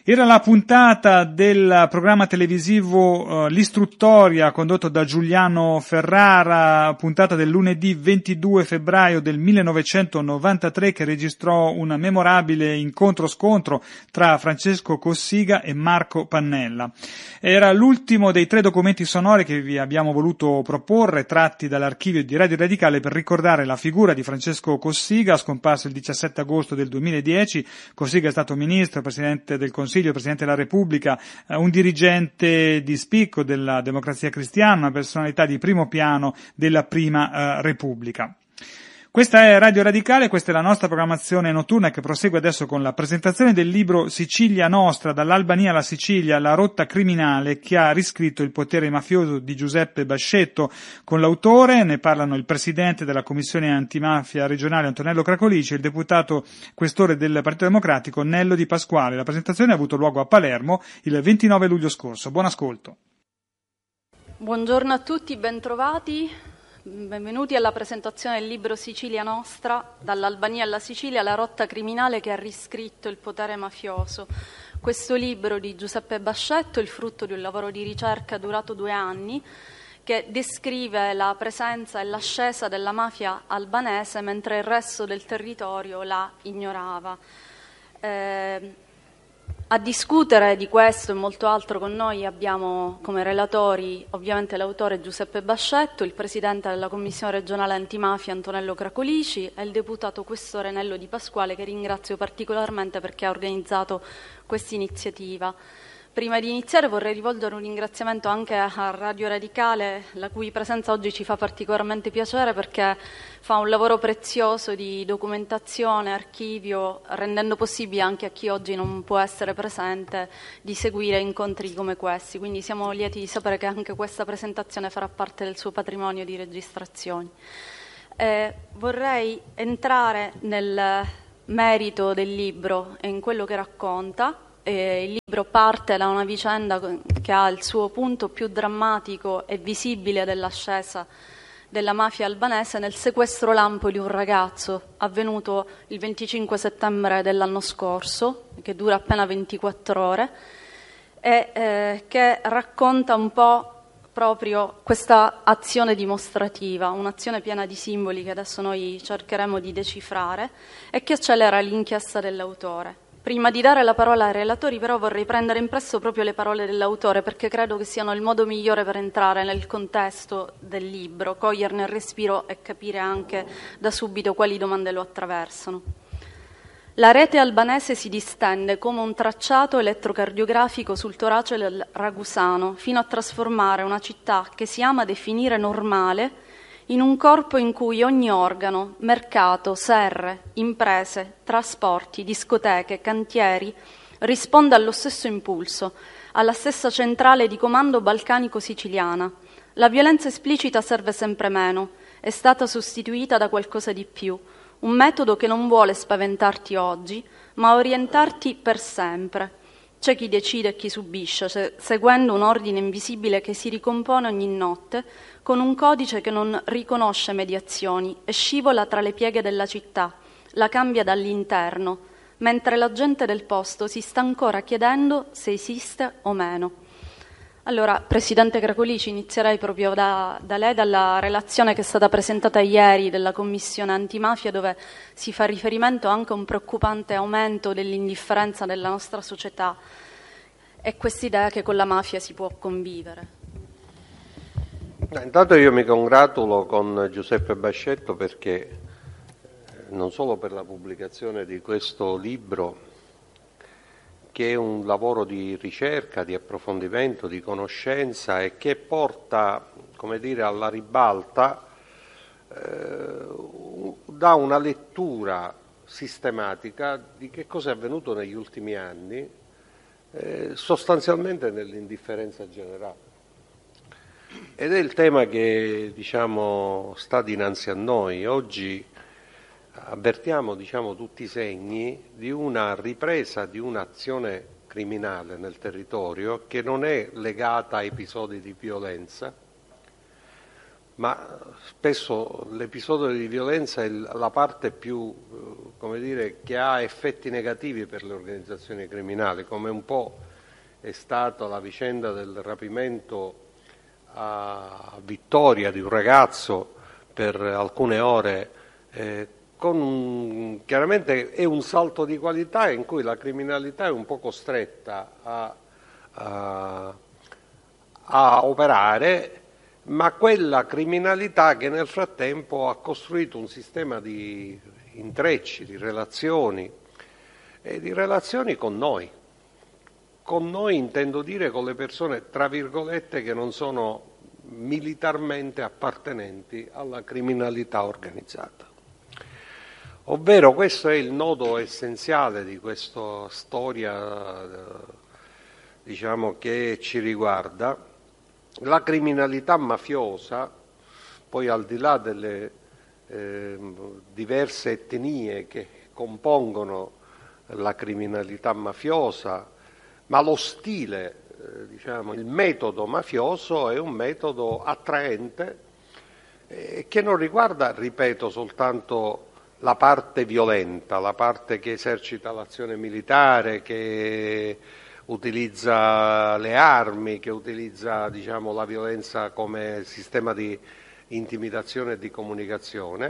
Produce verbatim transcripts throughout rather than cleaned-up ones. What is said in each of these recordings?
Era la puntata del programma televisivo uh, L'Istruttoria, condotto da Giuliano Ferrara, puntata del lunedì ventidue febbraio del millenovecentonovantatré, che registrò un memorabile incontro-scontro tra Francesco Cossiga e Marco Pannella. Era l'ultimo dei tre documenti sonori che vi abbiamo voluto proporre, tratti dall'archivio di Radio Radicale, per ricordare la figura di Francesco Cossiga, scomparso il diciassette agosto del duemiladieci. Cossiga è stato ministro, presidente del Consiglio, Presidente della Repubblica, eh, un dirigente di spicco della Democrazia Cristiana, una personalità di primo piano della Prima eh, Repubblica. Questa è Radio Radicale, questa è la nostra programmazione notturna che prosegue adesso con la presentazione del libro Sicilia Nostra, dall'Albania alla Sicilia, la rotta criminale che ha riscritto il potere mafioso di Giuseppe Bascetto. Con l'autore ne parlano il presidente della Commissione Antimafia regionale Antonello Cracolici e il deputato questore del Partito Democratico Nello Di Pasquale. La presentazione ha avuto luogo a Palermo il ventinove luglio scorso. Buon ascolto. Buongiorno a tutti, bentrovati. Benvenuti alla presentazione del libro Sicilia Nostra, dall'Albania alla Sicilia, la rotta criminale che ha riscritto il potere mafioso. Questo libro di Giuseppe Bascetto è il frutto di un lavoro di ricerca durato due anni che descrive la presenza e l'ascesa della mafia albanese mentre il resto del territorio la ignorava. Eh, A discutere di questo e molto altro con noi abbiamo come relatori ovviamente l'autore Giuseppe Bascetto, il presidente della Commissione regionale antimafia Antonello Cracolici e il deputato questore Nello Di Pasquale, che ringrazio particolarmente perché ha organizzato questa iniziativa. Prima di iniziare vorrei rivolgere un ringraziamento anche a Radio Radicale, la cui presenza oggi ci fa particolarmente piacere perché fa un lavoro prezioso di documentazione, archivio, rendendo possibile anche a chi oggi non può essere presente di seguire incontri come questi. Quindi siamo lieti di sapere che anche questa presentazione farà parte del suo patrimonio di registrazioni. Eh, vorrei entrare nel merito del libro e in quello che racconta. Eh, il libro parte da una vicenda che ha il suo punto più drammatico e visibile dell'ascesa della mafia albanese nel sequestro lampo di un ragazzo avvenuto il venticinque settembre dell'anno scorso, che dura appena ventiquattro ore, e eh, che racconta un po' proprio questa azione dimostrativa, un'azione piena di simboli che adesso noi cercheremo di decifrare e che accelera l'inchiesta dell'autore. Prima di dare la parola ai relatori, però, vorrei prendere in prestito proprio le parole dell'autore, perché credo che siano il modo migliore per entrare nel contesto del libro, coglierne il respiro e capire anche da subito quali domande lo attraversano. La rete albanese si distende come un tracciato elettrocardiografico sul torace del ragusano, fino a trasformare una città che si ama definire normale in un corpo in cui ogni organo, mercato, serre, imprese, trasporti, discoteche, cantieri risponde allo stesso impulso, alla stessa centrale di comando balcanico-siciliana. La violenza esplicita serve sempre meno, è stata sostituita da qualcosa di più, un metodo che non vuole spaventarti oggi, ma orientarti per sempre. C'è chi decide e chi subisce, seguendo un ordine invisibile che si ricompone ogni notte con un codice che non riconosce mediazioni e scivola tra le pieghe della città, la cambia dall'interno, mentre la gente del posto si sta ancora chiedendo se esiste o meno. Allora, Presidente Cracolici, inizierei proprio da, da lei, dalla relazione che è stata presentata ieri della Commissione Antimafia, dove si fa riferimento anche a un preoccupante aumento dell'indifferenza della nostra società e quest'idea che con la mafia si può convivere. Intanto io mi congratulo con Giuseppe Bascetto perché non solo per la pubblicazione di questo libro, che è un lavoro di ricerca, di approfondimento, di conoscenza e che porta, come dire, alla ribalta, eh, da una lettura sistematica di che cosa è avvenuto negli ultimi anni, eh, sostanzialmente nell'indifferenza generale. Ed è il tema che, diciamo, sta dinanzi a noi. Oggi avvertiamo, diciamo, tutti i segni di una ripresa di un'azione criminale nel territorio che non è legata a episodi di violenza, ma spesso l'episodio di violenza è la parte più, come dire, che ha effetti negativi per le organizzazioni criminali, come un po' è stata la vicenda del rapimento a Vittoria di un ragazzo per alcune ore, eh, con un, chiaramente è un salto di qualità in cui la criminalità è un po' costretta a, a, a operare, ma quella criminalità che nel frattempo ha costruito un sistema di intrecci, di relazioni, e di relazioni con noi. Con noi intendo dire con le persone, tra virgolette, che non sono militarmente appartenenti alla criminalità organizzata. Ovvero questo è il nodo essenziale di questa storia, diciamo, che ci riguarda. La criminalità mafiosa, poi al di là delle eh, diverse etnie che compongono la criminalità mafiosa, ma lo stile, eh, diciamo, il metodo mafioso è un metodo attraente eh, che non riguarda, ripeto, soltanto la parte violenta, la parte che esercita l'azione militare, che utilizza le armi, che utilizza, diciamo, la violenza come sistema di intimidazione e di comunicazione,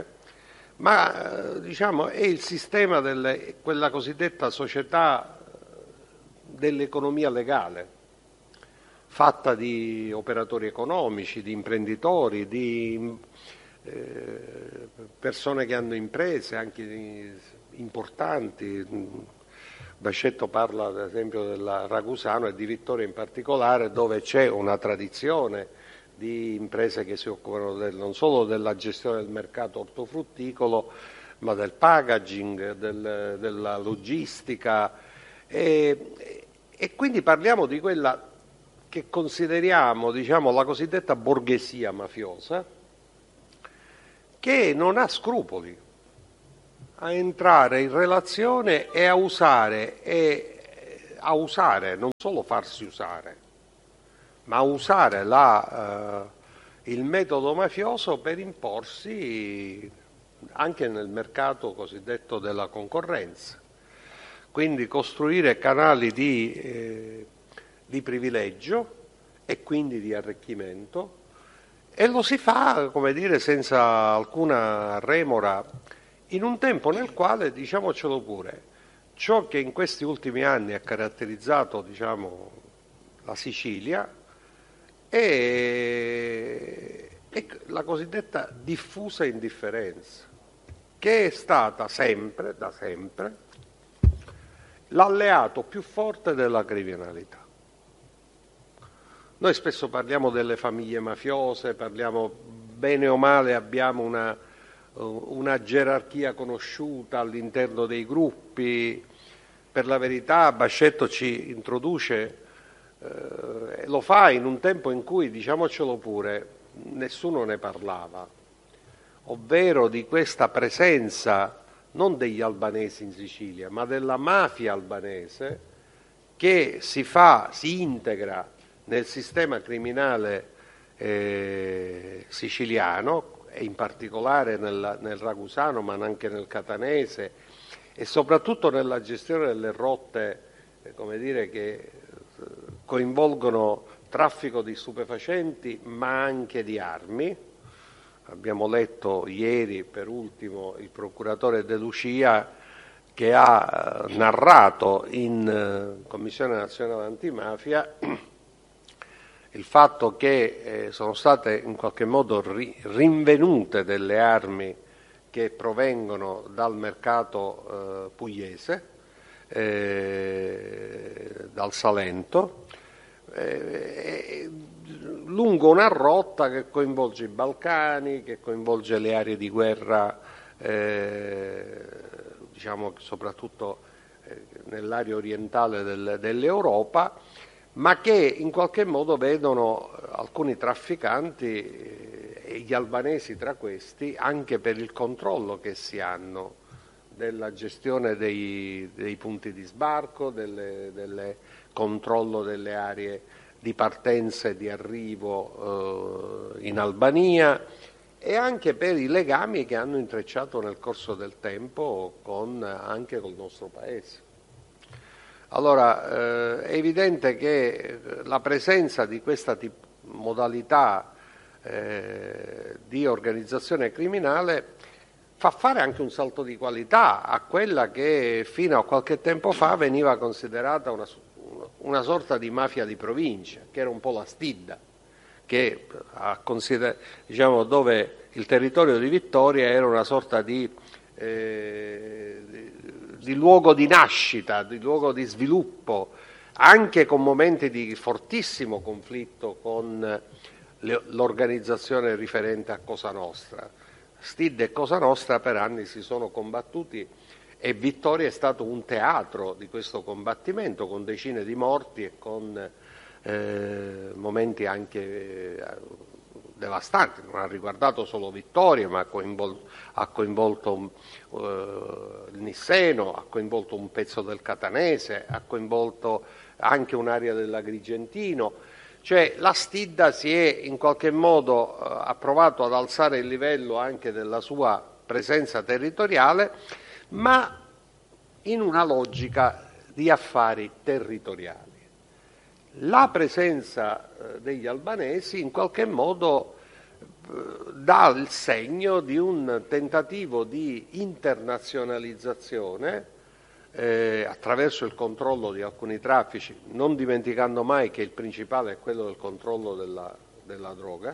ma eh, diciamo, è il sistema delle, quella cosiddetta società dell'economia legale, fatta di operatori economici, di imprenditori, di eh, persone che hanno imprese anche importanti. Bascetto parla ad esempio del Ragusano e di Vittoria in particolare, dove c'è una tradizione di imprese che si occupano del, non solo della gestione del mercato ortofrutticolo, ma del packaging, del, della logistica e, e quindi parliamo di quella che consideriamo, diciamo, la cosiddetta borghesia mafiosa, che non ha scrupoli a entrare in relazione e a usare, e a usare, non solo farsi usare, ma a usare la, eh, il metodo mafioso per imporsi anche nel mercato cosiddetto della concorrenza. Quindi costruire canali di, eh, di privilegio e quindi di arricchimento, e lo si fa, come dire, senza alcuna remora, in un tempo nel quale, diciamocelo pure, ciò che in questi ultimi anni ha caratterizzato, diciamo, la Sicilia è, è la cosiddetta diffusa indifferenza, che è stata sempre, da sempre, l'alleato più forte della criminalità. Noi spesso parliamo delle famiglie mafiose, parliamo bene o male, abbiamo una una gerarchia conosciuta all'interno dei gruppi. Per la verità Bascetto ci introduce, eh, lo fa in un tempo in cui, diciamocelo pure, nessuno ne parlava, ovvero di questa presenza non degli albanesi in Sicilia, ma della mafia albanese che si fa, si integra nel sistema criminale eh, siciliano, e in particolare nel, nel ragusano, ma anche nel catanese, e soprattutto nella gestione delle rotte, eh, come dire, che coinvolgono traffico di stupefacenti, ma anche di armi. Abbiamo letto ieri, per ultimo, il procuratore De Lucia che ha eh, narrato in eh, Commissione Nazionale Antimafia il fatto che eh, sono state in qualche modo ri- rinvenute delle armi che provengono dal mercato eh, pugliese, eh, dal Salento, eh, lungo una rotta che coinvolge i Balcani, che coinvolge le aree di guerra, eh, diciamo soprattutto eh, nell'area orientale del, dell'Europa, ma che in qualche modo vedono alcuni trafficanti e gli albanesi tra questi, anche per il controllo che si hanno della gestione dei, dei punti di sbarco, del controllo delle aree di partenza e di arrivo eh, in Albania, e anche per i legami che hanno intrecciato nel corso del tempo con, anche col nostro Paese. Allora, eh, è evidente che la presenza di questa tip- modalità eh, di organizzazione criminale fa fare anche un salto di qualità a quella che fino a qualche tempo fa veniva considerata una, una sorta di mafia di provincia, che era un po' la Stidda, che a consider- diciamo, dove il territorio di Vittoria era una sorta di, eh, di, di luogo di nascita, di luogo di sviluppo, anche con momenti di fortissimo conflitto con le, l'organizzazione riferente a Cosa Nostra. Stidda e Cosa Nostra per anni si sono combattuti e Vittoria è stato un teatro di questo combattimento, con decine di morti e con eh, momenti anche eh, devastanti. Non ha riguardato solo Vittoria, ma ha coinvolto, ha coinvolto eh, il Nisseno, ha coinvolto un pezzo del Catanese, ha coinvolto anche un'area dell'Agrigentino. Cioè la Stidda si è in qualche modo eh, ha provato ad alzare il livello anche della sua presenza territoriale, ma in una logica di affari territoriali. La presenza eh, degli albanesi in qualche modo eh, dà il segno di un tentativo di internazionalizzazione Eh, attraverso il controllo di alcuni traffici, non dimenticando mai che il principale è quello del controllo della, della droga,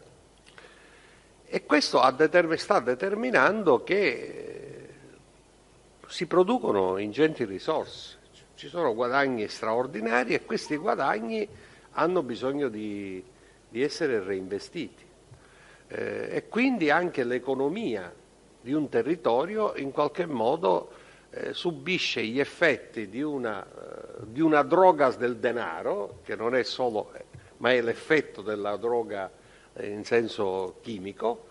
e questo ha determ- sta determinando che eh, si producono ingenti risorse, ci sono guadagni straordinari e questi guadagni hanno bisogno di, di essere reinvestiti eh, e quindi anche l'economia di un territorio in qualche modo Eh, subisce gli effetti di una, eh, di una droga del denaro, che non è solo, eh, ma è l'effetto della droga eh, in senso chimico,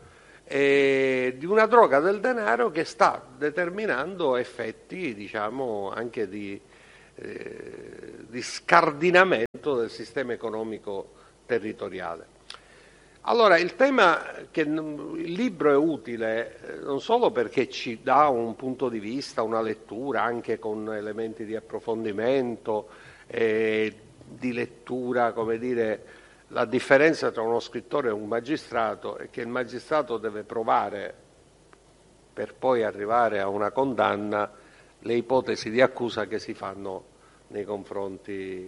e di una droga del denaro che sta determinando effetti, diciamo, anche di, eh, di scardinamento del sistema economico territoriale. Allora, il tema che il libro è utile non solo perché ci dà un punto di vista, una lettura anche con elementi di approfondimento e di lettura, come dire, la differenza tra uno scrittore e un magistrato è che il magistrato deve provare, per poi arrivare a una condanna, le ipotesi di accusa che si fanno nei confronti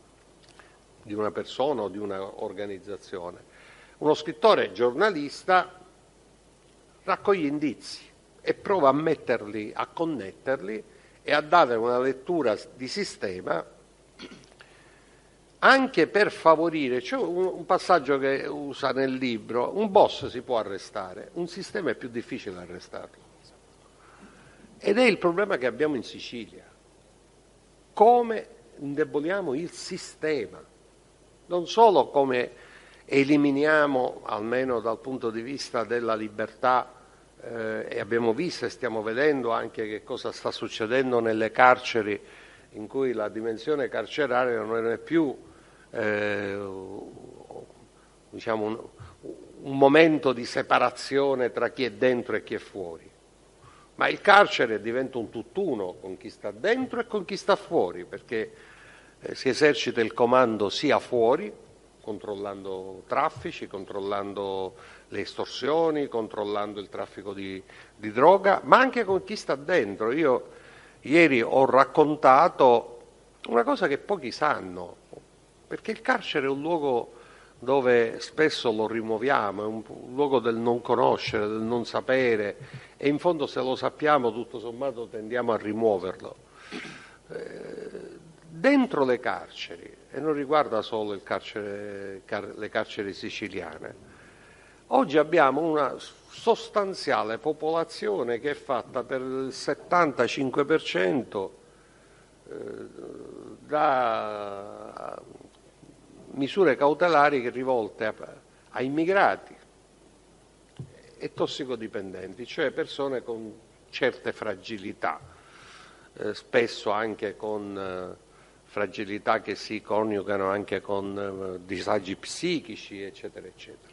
di una persona o di un'organizzazione. Uno scrittore giornalista raccoglie indizi e prova a metterli, a connetterli e a dare una lettura di sistema anche per favorire. C'è un, un passaggio che usa nel libro: un boss si può arrestare, un sistema è più difficile arrestarlo. Ed è il problema che abbiamo in Sicilia. Come indeboliamo il sistema, non solo come eliminiamo, almeno dal punto di vista della libertà, eh, e abbiamo visto e stiamo vedendo anche che cosa sta succedendo nelle carceri, in cui la dimensione carceraria non è più eh, diciamo un, un momento di separazione tra chi è dentro e chi è fuori, ma il carcere diventa un tutt'uno con chi sta dentro e con chi sta fuori, perché eh, si esercita il comando sia fuori, controllando traffici, controllando le estorsioni, controllando il traffico di, di droga, ma anche con chi sta dentro. Io ieri ho raccontato una cosa che pochi sanno, perché il carcere è un luogo dove spesso lo rimuoviamo, è un, un luogo del non conoscere, del non sapere, e in fondo se lo sappiamo tutto sommato tendiamo a rimuoverlo. Eh, dentro le carceri, e non riguarda solo il carcere, car- le carceri siciliane, oggi abbiamo una sostanziale popolazione che è fatta per il settantacinque per cento eh, da misure cautelari che rivolte a, a immigrati e tossicodipendenti, cioè persone con certe fragilità, eh, spesso anche con fragilità che si coniugano anche con eh, disagi psichici, eccetera, eccetera.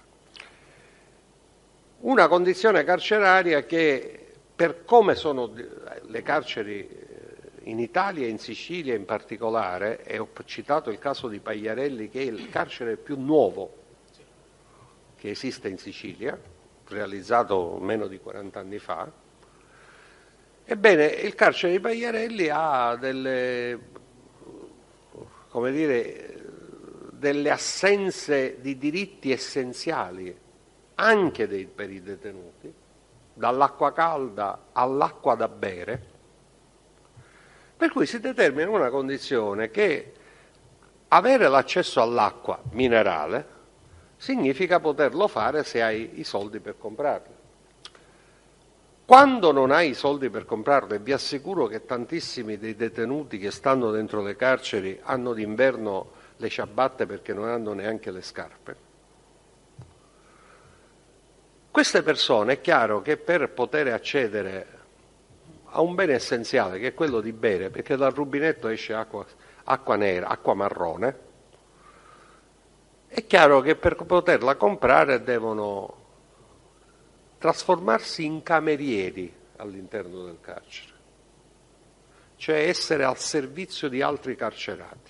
Una condizione carceraria che, per come sono le carceri in Italia e in Sicilia in particolare, e ho citato il caso di Pagliarelli, che è il carcere più nuovo che esiste in Sicilia, realizzato meno di quaranta anni fa. Ebbene, il carcere di Pagliarelli ha delle, come dire, delle assenze di diritti essenziali anche dei, per i detenuti, dall'acqua calda all'acqua da bere, per cui si determina una condizione che avere l'accesso all'acqua minerale significa poterlo fare se hai i soldi per comprarla. Quando non hai i soldi per comprarlo, e vi assicuro che tantissimi dei detenuti che stanno dentro le carceri hanno d'inverno le ciabatte perché non hanno neanche le scarpe, queste persone è chiaro che per poter accedere a un bene essenziale, che è quello di bere, perché dal rubinetto esce acqua, acqua nera, acqua marrone, è chiaro che per poterla comprare devono trasformarsi in camerieri all'interno del carcere, cioè essere al servizio di altri carcerati.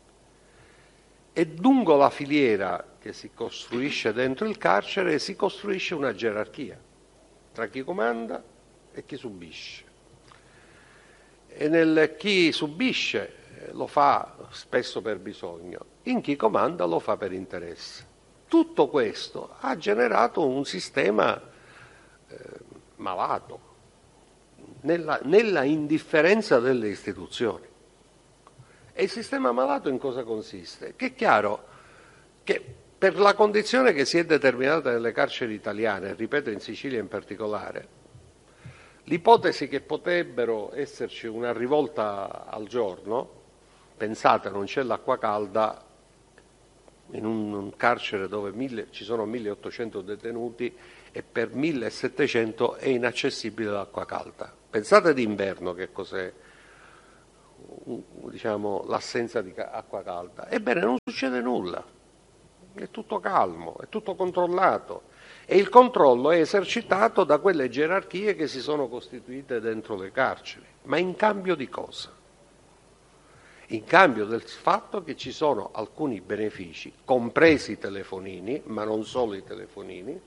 E lungo la filiera che si costruisce dentro il carcere si costruisce una gerarchia tra chi comanda e chi subisce. E nel chi subisce lo fa spesso per bisogno, in chi comanda lo fa per interesse. Tutto questo ha generato un sistema eh, malato, nella, nella indifferenza delle istituzioni. E il sistema malato in cosa consiste? Che è chiaro che per la condizione che si è determinata nelle carceri italiane, ripeto in Sicilia in particolare, l'ipotesi che potrebbero esserci una rivolta al giorno, pensate, non c'è l'acqua calda in un, un carcere dove mille, ci sono milleottocento detenuti e per millesettecento è inaccessibile l'acqua calda. Pensate d'inverno che cos'è, diciamo, l'assenza di acqua calda. Ebbene, non succede nulla, è tutto calmo, è tutto controllato e il controllo è esercitato da quelle gerarchie che si sono costituite dentro le carceri. Ma in cambio di cosa? In cambio del fatto che ci sono alcuni benefici, compresi i telefonini, ma non solo i telefonini,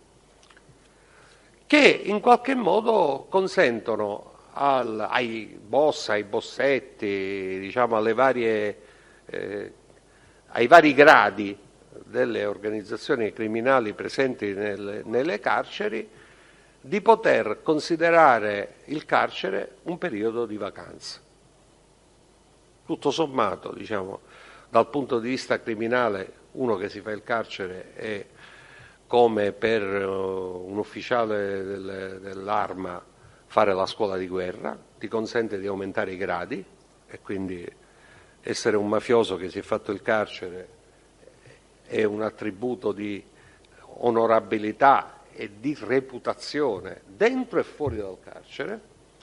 che in qualche modo consentono al, ai boss, ai bossetti, diciamo alle varie, eh, ai vari gradi delle organizzazioni criminali presenti nel, nelle carceri, di poter considerare il carcere un periodo di vacanza. Tutto sommato, diciamo, dal punto di vista criminale, uno che si fa il carcere è come per uh, un ufficiale del, dell'arma fare la scuola di guerra, ti consente di aumentare i gradi e quindi essere un mafioso che si è fatto il carcere è un attributo di onorabilità e di reputazione dentro e fuori dal carcere.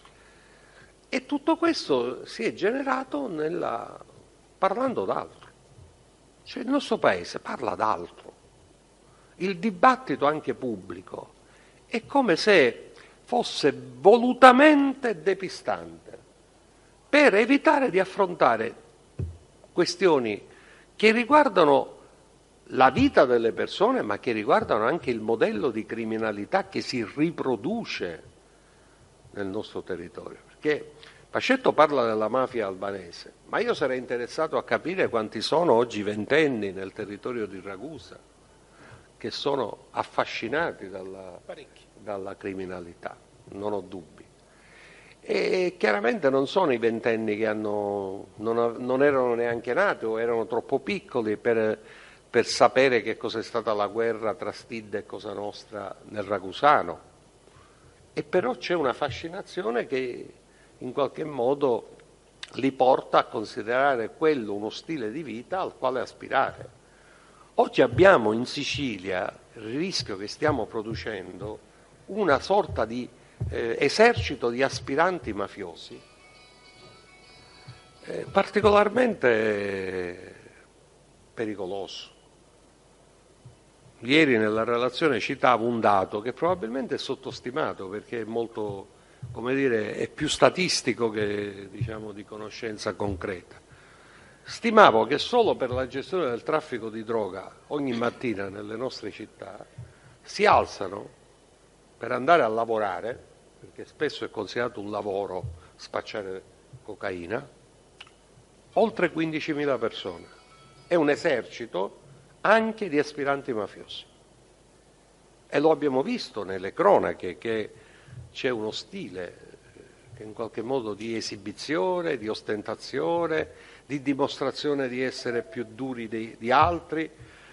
E tutto questo si è generato nella, parlando d'altro. Cioè il nostro paese parla d'altro. Il dibattito anche pubblico è come se fosse volutamente depistante per evitare di affrontare questioni che riguardano la vita delle persone, ma che riguardano anche il modello di criminalità che si riproduce nel nostro territorio. Perché Pascetto parla della mafia albanese, ma io sarei interessato a capire quanti sono oggi ventenni nel territorio di Ragusa che sono affascinati dalla, dalla criminalità, non ho dubbi. E chiaramente non sono i ventenni che hanno, non, non erano neanche nati o erano troppo piccoli per, per sapere che cos'è stata la guerra tra Stidda e Cosa Nostra nel Ragusano. E però c'è una fascinazione che in qualche modo li porta a considerare quello uno stile di vita al quale aspirare. Oggi abbiamo in Sicilia, il rischio che stiamo producendo, una sorta di eh, esercito di aspiranti mafiosi eh, particolarmente pericoloso. Ieri nella relazione citavo un dato che probabilmente è sottostimato perché è molto, come dire, è più statistico che, diciamo, di conoscenza concreta. Stimavo che solo per la gestione del traffico di droga ogni mattina nelle nostre città si alzano per andare a lavorare, perché spesso è considerato un lavoro spacciare cocaina, oltre quindicimila persone. È un esercito anche di aspiranti mafiosi. E lo abbiamo visto nelle cronache che c'è uno stile che in qualche modo di esibizione, di ostentazione, di dimostrazione di essere più duri di, di altri.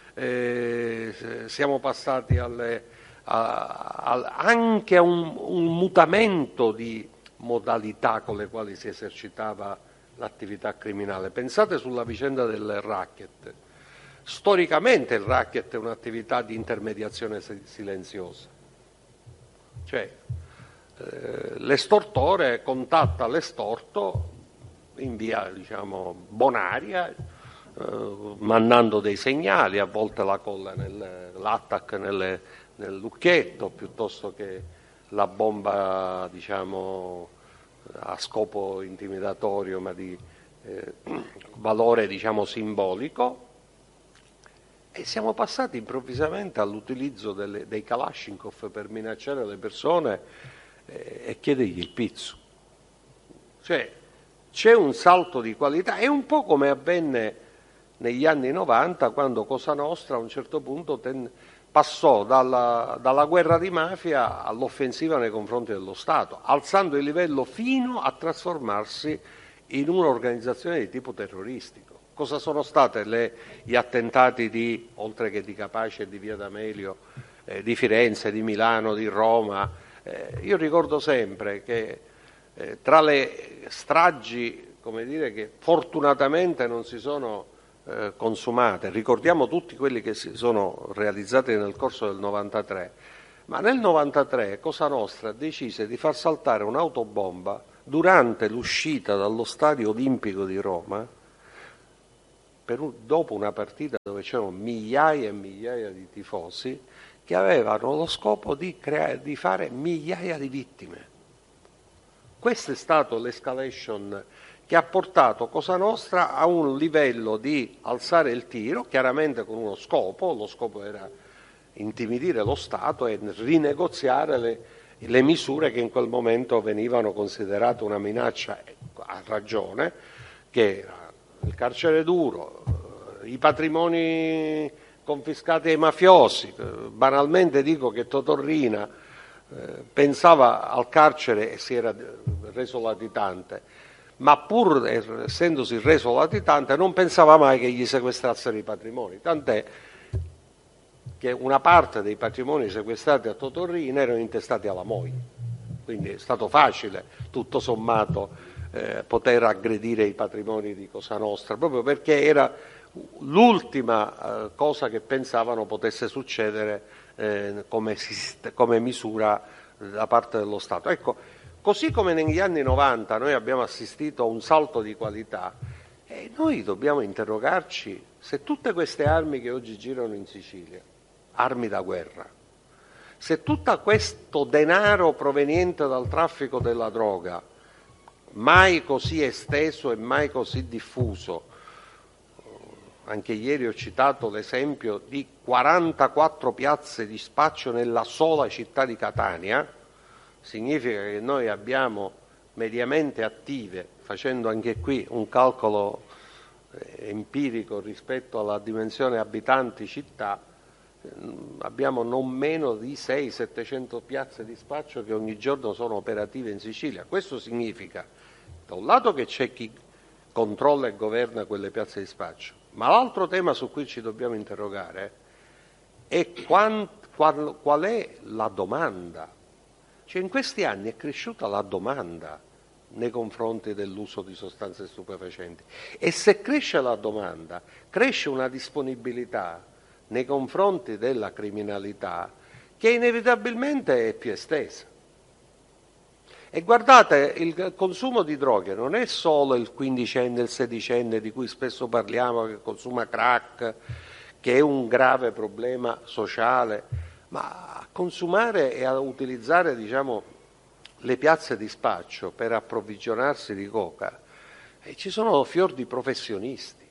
Eh, siamo passati alle, a, a, anche a un, un mutamento di modalità con le quali si esercitava l'attività criminale. Pensate sulla vicenda del racket. Storicamente il racket è un'attività di intermediazione silenziosa, cioè eh, l'estortore contatta l'estorto in via, diciamo, bonaria, eh, mandando dei segnali, a volte la colla nel, l'attack nelle, nel lucchetto piuttosto che la bomba, diciamo, a scopo intimidatorio ma di eh, valore, diciamo, simbolico. E siamo passati improvvisamente all'utilizzo delle, dei Kalashnikov per minacciare le persone eh, e chiedergli il pizzo. Cioè c'è un salto di qualità, è un po' come avvenne negli anni novanta quando Cosa Nostra a un certo punto ten, passò dalla, dalla guerra di mafia all'offensiva nei confronti dello Stato, alzando il livello fino a trasformarsi in un'organizzazione di tipo terroristico. Cosa sono stati gli attentati di, oltre che di Capaci e di Via D'Amelio, eh, di Firenze, di Milano, di Roma? Eh, io ricordo sempre che eh, tra le stragi, come dire, che fortunatamente non si sono eh, consumate, ricordiamo tutti quelli che si sono realizzati nel corso del novantatré, ma nel novantatré Cosa Nostra decise di far saltare un'autobomba durante l'uscita dallo Stadio Olimpico di Roma, Per un, dopo una partita dove c'erano migliaia e migliaia di tifosi che avevano lo scopo di, crea- di fare migliaia di vittime. Questa è stata l'escalation che ha portato Cosa Nostra a un livello di alzare il tiro, chiaramente con uno scopo, lo scopo era intimidire lo Stato e rinegoziare le, le misure che in quel momento venivano considerate una minaccia, a ragione, che era il carcere duro, i patrimoni confiscati ai mafiosi. Banalmente dico che Totò Riina eh, pensava al carcere e si era reso latitante, ma pur essendosi reso latitante non pensava mai che gli sequestrassero i patrimoni, tant'è che una parte dei patrimoni sequestrati a Totò Riina erano intestati alla M O I, quindi è stato facile tutto sommato Eh, poter aggredire i patrimoni di Cosa Nostra, proprio perché era l'ultima eh, cosa che pensavano potesse succedere eh, come, come misura da parte dello Stato. Ecco, così come negli anni novanta noi abbiamo assistito a un salto di qualità, eh, noi dobbiamo interrogarci se tutte queste armi che oggi girano in Sicilia, armi da guerra, se tutto questo denaro proveniente dal traffico della droga, mai così esteso e mai così diffuso, anche ieri ho citato l'esempio di quarantaquattro piazze di spaccio nella sola città di Catania, significa che noi abbiamo mediamente attive, facendo anche qui un calcolo empirico rispetto alla dimensione abitanti-città, abbiamo non meno di seicento settecento piazze di spaccio che ogni giorno sono operative in Sicilia. Questo significa, da un lato, che c'è chi controlla e governa quelle piazze di spaccio, ma l'altro tema su cui ci dobbiamo interrogare è qual, qual, qual è la domanda. Cioè, in questi anni è cresciuta la domanda nei confronti dell'uso di sostanze stupefacenti, e se cresce la domanda, cresce una disponibilità nei confronti della criminalità che inevitabilmente è più estesa. E guardate, il consumo di droghe non è solo il quindicenne, il sedicenne di cui spesso parliamo, che consuma crack, che è un grave problema sociale, ma a consumare e a utilizzare, diciamo, le piazze di spaccio per approvvigionarsi di coca, e ci sono fior di professionisti,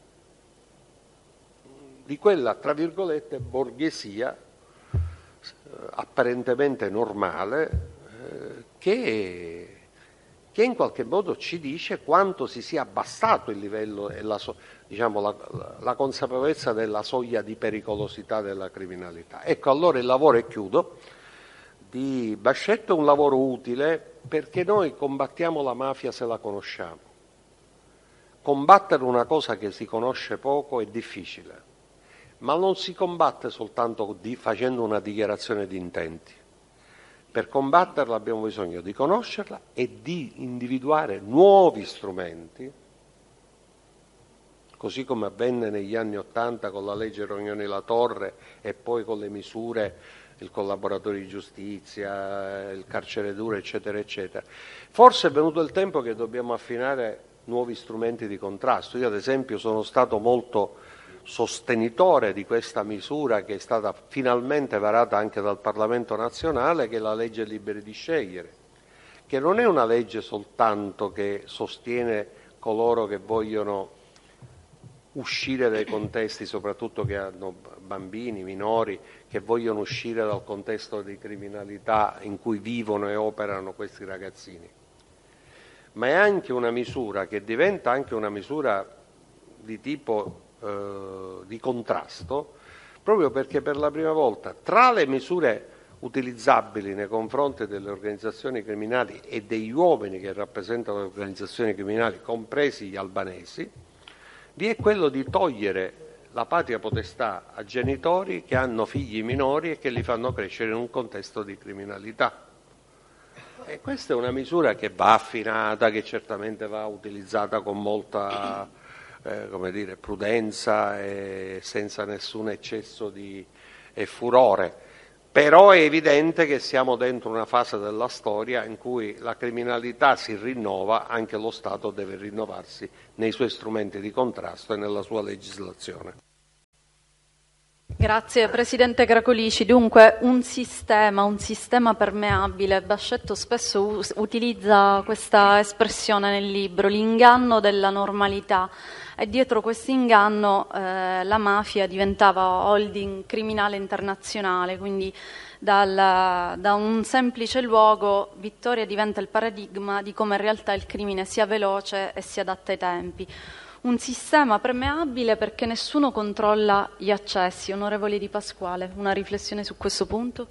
di quella, tra virgolette, borghesia eh, apparentemente normale, eh, che, che in qualche modo ci dice quanto si sia abbassato il livello e la, diciamo, la, la consapevolezza della soglia di pericolosità della criminalità. Ecco, allora il lavoro, e chiudo, di Bascetto è un lavoro utile perché noi combattiamo la mafia se la conosciamo. Combattere una cosa che si conosce poco è difficile, ma non si combatte soltanto di, facendo una dichiarazione di intenti. Per combatterla abbiamo bisogno di conoscerla e di individuare nuovi strumenti, così come avvenne negli anni Ottanta con la legge Rognoni-La Torre e poi con le misure, il collaboratore di giustizia, il carcere duro, eccetera, eccetera. Forse è venuto il tempo che dobbiamo affinare nuovi strumenti di contrasto. Io ad esempio sono stato molto sostenitore di questa misura che è stata finalmente varata anche dal Parlamento nazionale, che è la legge Liberi di Scegliere, che non è una legge soltanto che sostiene coloro che vogliono uscire dai contesti, soprattutto che hanno bambini, minori, che vogliono uscire dal contesto di criminalità in cui vivono e operano questi ragazzini, ma è anche una misura che diventa anche una misura di tipo eh, di contrasto, proprio perché per la prima volta tra le misure utilizzabili nei confronti delle organizzazioni criminali e degli uomini che rappresentano le organizzazioni criminali, compresi gli albanesi, vi è quello di togliere la patria potestà a genitori che hanno figli minori e che li fanno crescere in un contesto di criminalità. E questa è una misura che va affinata, che certamente va utilizzata con molta eh, come dire, prudenza e senza nessun eccesso di e furore. Però è evidente che siamo dentro una fase della storia in cui la criminalità si rinnova, anche lo Stato deve rinnovarsi nei suoi strumenti di contrasto e nella sua legislazione. Grazie Presidente Cracolici. Dunque un sistema, un sistema permeabile. Bascetto spesso us- utilizza questa espressione nel libro, l'inganno della normalità, e dietro questo inganno eh, la mafia diventava holding criminale internazionale, quindi dal, da un semplice luogo Vittoria diventa il paradigma di come in realtà il crimine sia veloce e si adatta ai tempi. Un sistema permeabile perché nessuno controlla gli accessi. Onorevole Di Pasquale, una riflessione su questo punto?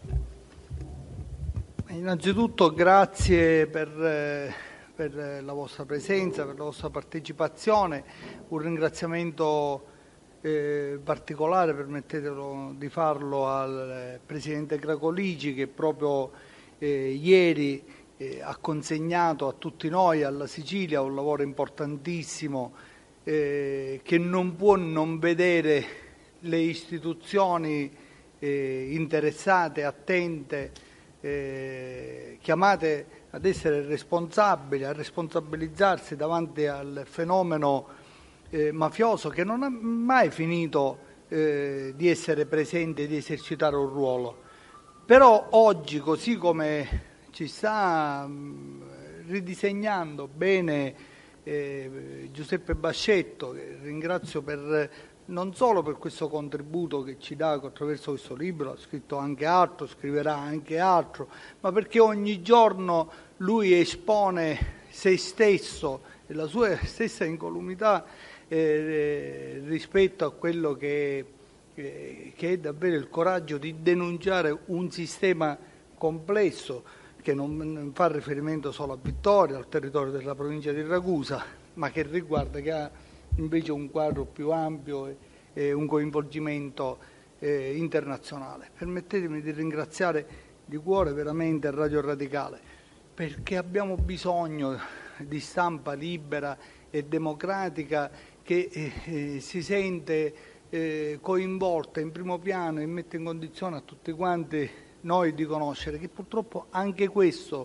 Innanzitutto grazie per, eh, per la vostra presenza, per la vostra partecipazione. Un ringraziamento eh, particolare, permettetelo di farlo, al Presidente Cracolici, che proprio eh, ieri Eh, ha consegnato a tutti noi, alla Sicilia, un lavoro importantissimo eh, che non può non vedere le istituzioni eh, interessate, attente, eh, chiamate ad essere responsabili, a responsabilizzarsi davanti al fenomeno eh, mafioso, che non ha mai finito eh, di essere presente e di esercitare un ruolo. Però oggi, così come ci sta mh, ridisegnando bene eh, Giuseppe Bascetto, che ringrazio per, non solo per questo contributo che ci dà attraverso questo libro, ha scritto anche altro, scriverà anche altro, ma perché ogni giorno lui espone se stesso e la sua stessa incolumità eh, rispetto a quello che, eh, che è davvero il coraggio di denunciare un sistema complesso, che non fa riferimento solo a Vittoria, al territorio della provincia di Ragusa, ma che riguarda, che ha invece un quadro più ampio e, e un coinvolgimento eh, internazionale. Permettetemi di ringraziare di cuore veramente Radio Radicale, perché abbiamo bisogno di stampa libera e democratica che eh, eh, si sente eh, coinvolta in primo piano e mette in condizione a tutti quanti noi di conoscere che purtroppo anche questo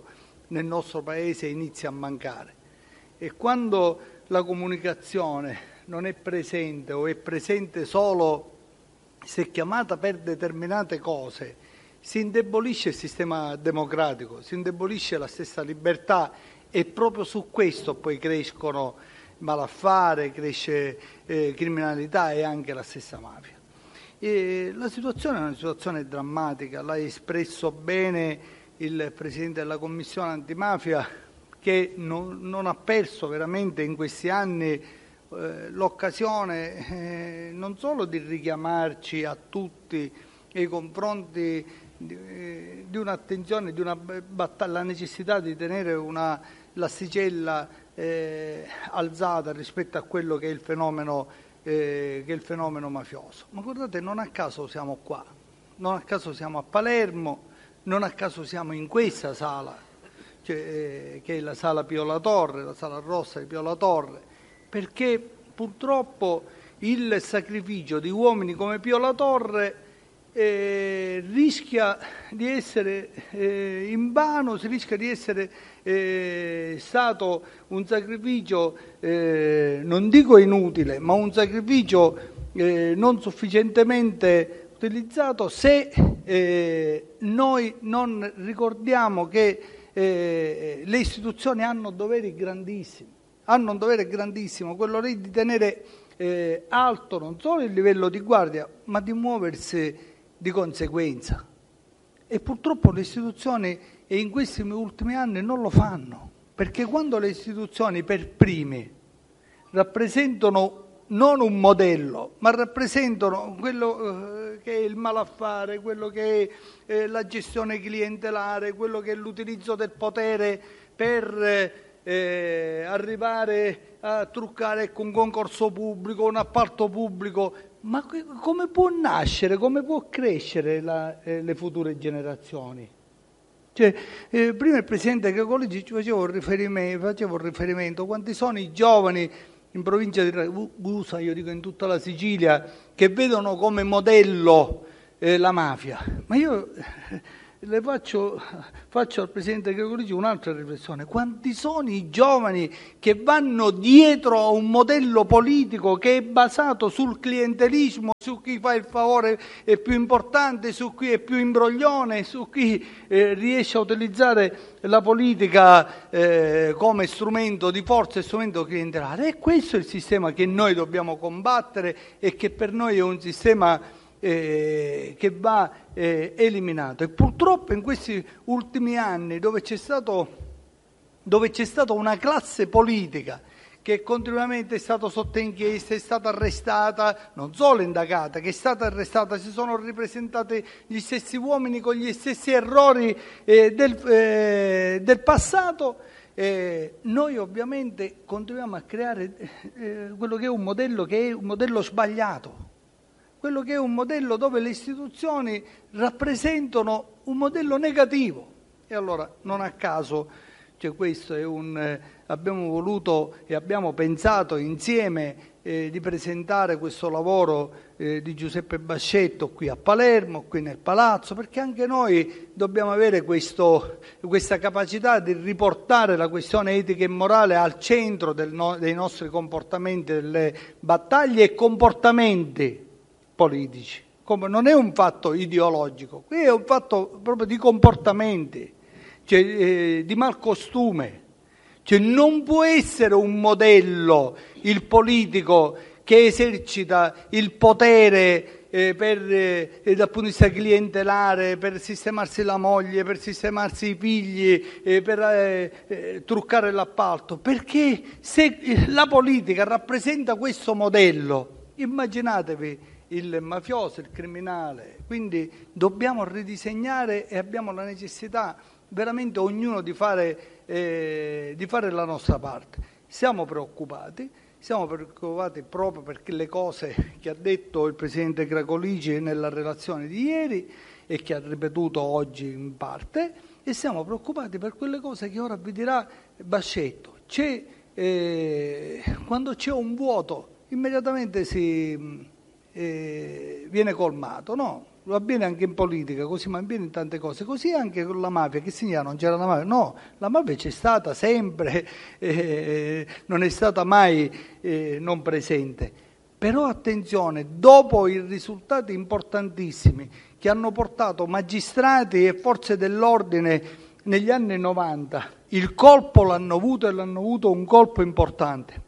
nel nostro Paese inizia a mancare. E quando la comunicazione non è presente o è presente solo se chiamata per determinate cose, si indebolisce il sistema democratico, si indebolisce la stessa libertà e proprio su questo poi crescono malaffare, cresce eh, criminalità e anche la stessa mafia. E la situazione è una situazione drammatica, l'ha espresso bene il Presidente della Commissione Antimafia, che non, non ha perso veramente in questi anni eh, l'occasione eh, non solo di richiamarci a tutti nei confronti di, eh, di un'attenzione, di una battaglia, la necessità di tenere una, l'asticella eh, alzata rispetto a quello che è il fenomeno Eh, che è il fenomeno mafioso. Ma guardate, non a caso siamo qua, non a caso siamo a Palermo, non a caso siamo in questa sala, cioè, eh, che è la sala Pio La Torre, la sala rossa di Pio La Torre, perché purtroppo il sacrificio di uomini come Pio La Torre eh, rischia di essere eh, invano, si rischia di essere eh, stato un sacrificio, eh, non dico inutile, ma un sacrificio eh, non sufficientemente utilizzato se eh, noi non ricordiamo che eh, le istituzioni hanno doveri grandissimi, hanno un dovere grandissimo, quello lì di tenere eh, alto non solo il livello di guardia, ma di muoversi di conseguenza. E purtroppo le istituzioni e in questi ultimi anni non lo fanno, perché quando le istituzioni per prime rappresentano non un modello, ma rappresentano quello eh, che è il malaffare, quello che è eh, la gestione clientelare, quello che è l'utilizzo del potere per eh, arrivare a truccare con un concorso pubblico, un appalto pubblico. Ma come può nascere, come può crescere la, eh, le future generazioni? Cioè, eh, prima il Presidente Gregoligi ci faceva un riferimento, faceva un riferimento, quanti sono i giovani in provincia di Ragusa, io dico in tutta la Sicilia, che vedono come modello eh, la mafia. Ma io eh, le faccio, faccio al Presidente Gregoligi un'altra riflessione. Quanti sono i giovani che vanno dietro a un modello politico che è basato sul clientelismo, su chi fa il favore è più importante, su chi è più imbroglione, su chi eh, riesce a utilizzare la politica eh, come strumento di forza e strumento clientelare. E questo è il sistema che noi dobbiamo combattere e che per noi è un sistema Eh, che va eh, eliminato. E purtroppo in questi ultimi anni dove c'è stato, dove c'è stata una classe politica che continuamente è stata sotto inchiesta, è stata arrestata, non solo indagata, che è stata arrestata, si sono ripresentati gli stessi uomini con gli stessi errori eh, del, eh, del passato, eh, noi ovviamente continuiamo a creare eh, quello che è un modello che è un modello sbagliato. Quello che è un modello dove le istituzioni rappresentano un modello negativo. E allora non a caso, cioè questo è un, eh, abbiamo voluto e abbiamo pensato insieme eh, di presentare questo lavoro eh, di Giuseppe Bascetto qui a Palermo, qui nel Palazzo, perché anche noi dobbiamo avere questo, questa capacità di riportare la questione etica e morale al centro del no, dei nostri comportamenti, delle battaglie e comportamenti politici. Come non è un fatto ideologico, qui è un fatto proprio di comportamenti, cioè eh, di malcostume. Cioè non può essere un modello il politico che esercita il potere eh, per, eh, dal punto di vista clientelare, per sistemarsi la moglie, per sistemarsi i figli, eh, per eh, eh, truccare l'appalto. Perché se la politica rappresenta questo modello, immaginatevi il mafioso, il criminale. Quindi dobbiamo ridisegnare e abbiamo la necessità veramente ognuno di fare, eh, di fare la nostra parte. Siamo preoccupati, siamo preoccupati proprio perché le cose che ha detto il Presidente Gregoligi nella relazione di ieri e che ha ripetuto oggi in parte, e siamo preoccupati per quelle cose che ora vi dirà Bascetto. C'è, eh, quando c'è un vuoto immediatamente si... Eh, viene colmato, no? lo avviene anche in politica, così ma avviene in tante cose, così anche con la mafia. Che significa non c'era la mafia? No, la mafia c'è stata sempre, eh, non è stata mai eh, non presente. Però attenzione, dopo i risultati importantissimi che hanno portato magistrati e forze dell'ordine negli anni novanta, il colpo l'hanno avuto e l'hanno avuto un colpo importante.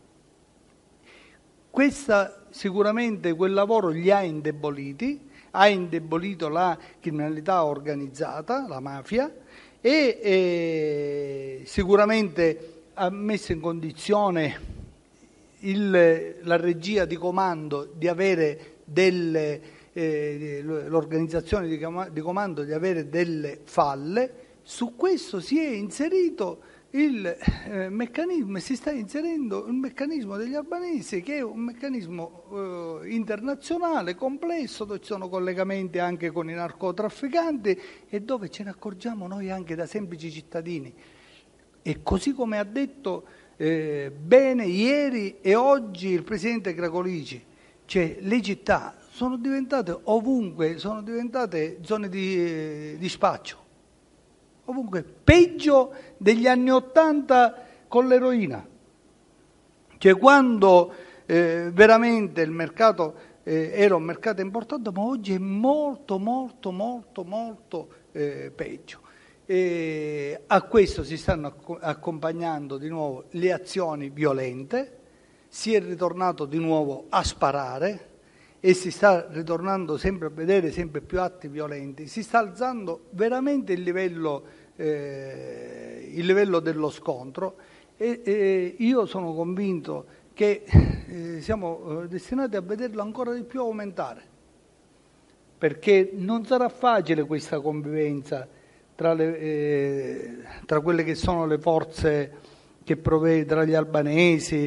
Questa sicuramente quel lavoro li ha indeboliti, ha indebolito la criminalità organizzata, la mafia, e eh, sicuramente ha messo in condizione il, la regia di comando di avere delle, eh, l'organizzazione di, di comando di avere delle falle. Su questo si è inserito il eh, meccanismo, si sta inserendo il meccanismo degli albanesi, che è un meccanismo eh, internazionale, complesso, dove ci sono collegamenti anche con i narcotrafficanti e dove ce ne accorgiamo noi anche da semplici cittadini. E così come ha detto eh, bene ieri e oggi il Presidente Cracolici, cioè le città sono diventate ovunque, sono diventate zone di, eh, di spaccio. Ovunque, peggio degli anni Ottanta con l'eroina, cioè quando eh, veramente il mercato eh, era un mercato importante, ma oggi è molto, molto, molto, molto eh, peggio. E a questo si stanno acc- accompagnando di nuovo le azioni violente, si è ritornato di nuovo a sparare e si sta ritornando sempre a vedere sempre più atti violenti, si sta alzando veramente il livello, eh, il livello dello scontro e, e io sono convinto che eh, siamo destinati a vederlo ancora di più aumentare, perché non sarà facile questa convivenza tra, le, eh, tra quelle che sono le forze che prove- tra gli albanesi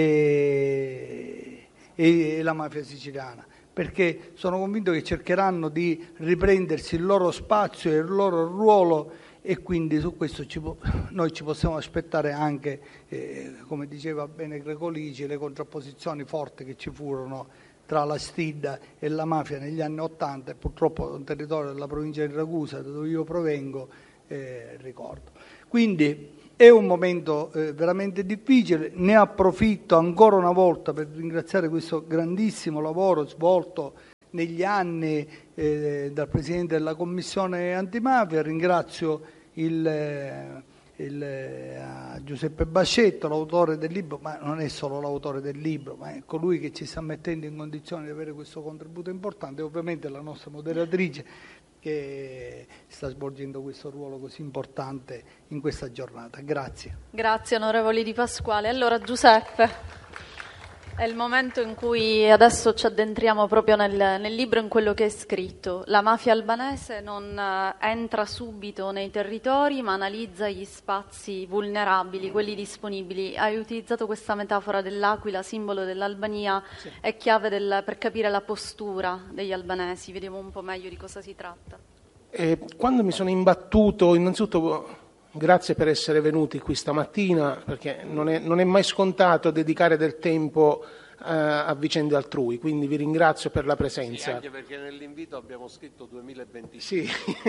e e la mafia siciliana, perché sono convinto che cercheranno di riprendersi il loro spazio e il loro ruolo e quindi su questo ci po- noi ci possiamo aspettare anche, eh, come diceva bene Cracolici, le contrapposizioni forti che ci furono tra la Stidda e la mafia negli anni Ottanta e purtroppo un territorio della provincia di Ragusa, da dove io provengo, eh, ricordo. Quindi è un momento eh, veramente difficile, ne approfitto ancora una volta per ringraziare questo grandissimo lavoro svolto negli anni eh, dal Presidente della Commissione Antimafia, ringrazio il, eh, il, eh, Giuseppe Bascetto, l'autore del libro, ma non è solo l'autore del libro, ma è colui che ci sta mettendo in condizione di avere questo contributo importante, e ovviamente la nostra moderatrice, che sta svolgendo questo ruolo così importante in questa giornata. Grazie. Grazie onorevoli Di Pasquale. Allora Giuseppe, è il momento in cui adesso ci addentriamo proprio nel, nel libro, in quello che è scritto. La mafia albanese non eh, entra subito nei territori, ma analizza gli spazi vulnerabili, quelli disponibili. Hai utilizzato questa metafora dell'aquila, simbolo dell'Albania, sì. È chiave del, per capire la postura degli albanesi. Vediamo un po' meglio di cosa si tratta. Eh, quando mi sono imbattuto, innanzitutto grazie per essere venuti qui stamattina, perché non è, non è mai scontato dedicare del tempo uh, a vicende altrui, quindi vi ringrazio per la presenza. Sì, anche perché nell'invito abbiamo scritto duemilaventicinque. Sì,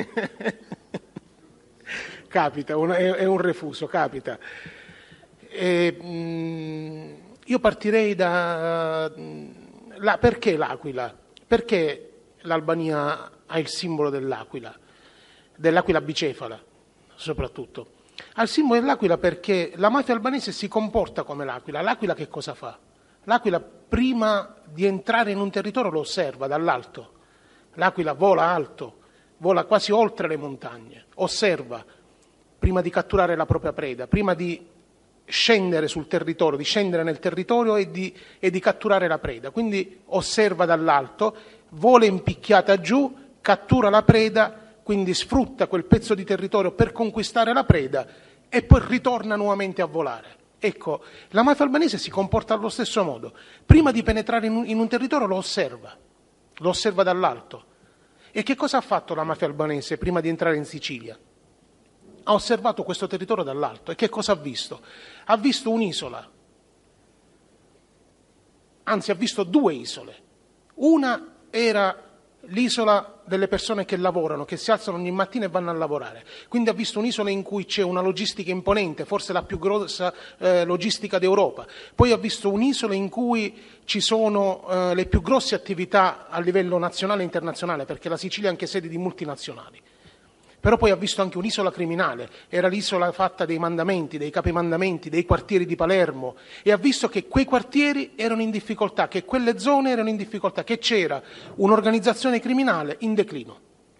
capita, un, è, è un refuso, capita. E, mh, io partirei da... La, perché l'Aquila? Perché l'Albania ha il simbolo dell'Aquila, dell'Aquila bicefala? Soprattutto al simbolo dell'aquila, perché la mafia albanese si comporta come l'aquila. L'aquila che cosa fa? L'aquila prima di entrare in un territorio lo osserva dall'alto. L'aquila vola alto, vola quasi oltre le montagne, osserva prima di catturare la propria preda, prima di scendere sul territorio, di scendere nel territorio e di, e di catturare la preda. Quindi osserva dall'alto, vola impicchiata giù, cattura la preda, quindi sfrutta quel pezzo di territorio per conquistare la preda e poi ritorna nuovamente a volare. Ecco, la mafia albanese si comporta allo stesso modo. Prima di penetrare in un, in un territorio lo osserva, lo osserva dall'alto. E che cosa ha fatto la mafia albanese prima di entrare in Sicilia? Ha osservato questo territorio dall'alto e che cosa ha visto? Ha visto un'isola, anzi ha visto due isole. Una era l'isola delle persone che lavorano, che si alzano ogni mattina e vanno a lavorare. Quindi ha visto un'isola in cui c'è una logistica imponente, forse la più grossa eh, logistica d'Europa. Poi ha visto un'isola in cui ci sono eh, le più grosse attività a livello nazionale e internazionale, perché la Sicilia è anche sede di multinazionali. Però poi ha visto anche un'isola criminale, era l'isola fatta dei mandamenti, dei capimandamenti, dei quartieri di Palermo, e ha visto che quei quartieri erano in difficoltà, che quelle zone erano in difficoltà, che c'era un'organizzazione criminale in declino.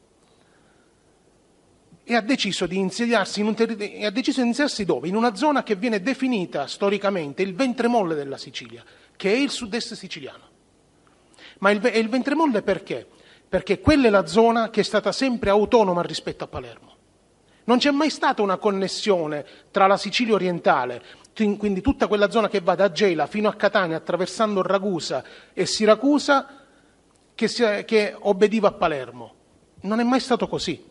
E ha deciso di insediarsi, in un ter- e ha deciso di insediarsi dove? In una zona che viene definita storicamente il ventre-molle della Sicilia, che è il sud-est siciliano. Ma il, è il ventre-molle perché? Perché quella è la zona che è stata sempre autonoma rispetto a Palermo. Non c'è mai stata una connessione tra la Sicilia orientale, quindi tutta quella zona che va da Gela fino a Catania, attraversando Ragusa e Siracusa, che, si, che obbediva a Palermo. Non è mai stato così.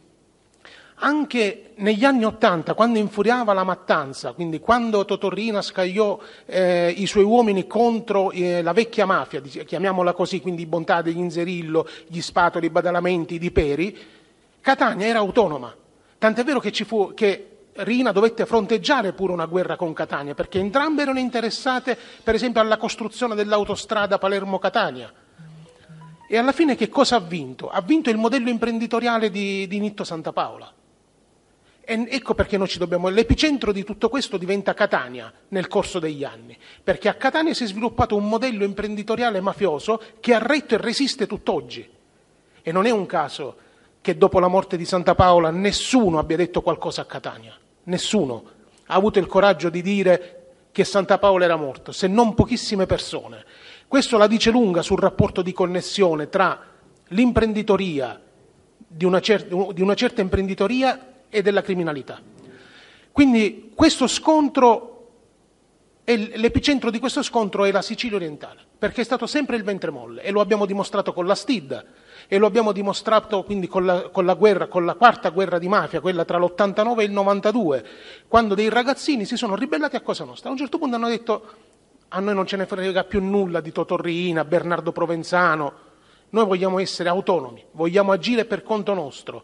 Anche negli anni Ottanta, quando infuriava la mattanza, quindi quando Totò Riina scagliò eh, i suoi uomini contro eh, la vecchia mafia, chiamiamola così, quindi i Bontà, gli Inzerillo, gli Spatoli, i Badalamenti, i Di Peri, Catania era autonoma. Tant'è vero che, ci fu, che Riina dovette fronteggiare pure una guerra con Catania, perché entrambe erano interessate, per esempio, alla costruzione dell'autostrada Palermo-Catania. E alla fine che cosa ha vinto? Ha vinto il modello imprenditoriale di, di Nitto Santapaola. E ecco perché noi ci dobbiamo... L'epicentro di tutto questo diventa Catania nel corso degli anni, perché a Catania si è sviluppato un modello imprenditoriale mafioso che ha retto e resiste tutt'oggi. E non è un caso che dopo la morte di Santapaola nessuno abbia detto qualcosa a Catania. Nessuno ha avuto il coraggio di dire che Santapaola era morto, se non pochissime persone. Questo la dice lunga sul rapporto di connessione tra l'imprenditoria, di una, cer- di una certa imprenditoria e della criminalità. Quindi questo scontro, è l'epicentro di questo scontro è la Sicilia orientale, perché è stato sempre il ventre-molle, e lo abbiamo dimostrato con la Stidda, e lo abbiamo dimostrato quindi con la, con la guerra, con la quarta guerra di mafia, quella tra l'ottantanove e il novantadue, quando dei ragazzini si sono ribellati a Cosa Nostra. A un certo punto hanno detto: a noi non ce ne frega più nulla di Totò Riina, Bernardo Provenzano, noi vogliamo essere autonomi, vogliamo agire per conto nostro.